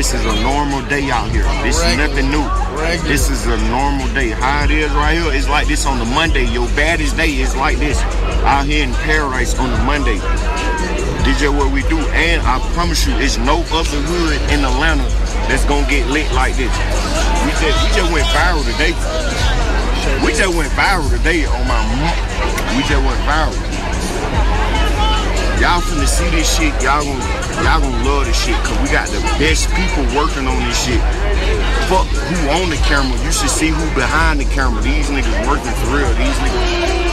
This is a normal day out here. This is nothing new. This is a normal day. How it is right here, it's like this on the Monday. Your baddest day is like this out here in Paradise on the Monday. This is what we do, and I promise you, it's no other hood in Atlanta that's gonna get lit like this. We just went viral today. We just went viral today on my mom. We just went viral. Y'all finna see this shit. Y'all gonna love this shit, cause we got the best people working on this shit. Fuck who on the camera. You should see who behind the camera. These niggas working for real. These niggas.